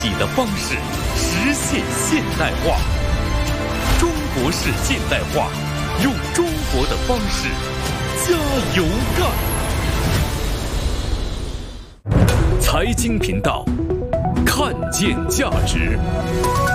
己的方式实现现代化。中国式现代化，用中国的方式加油干！财经频道，看见价值。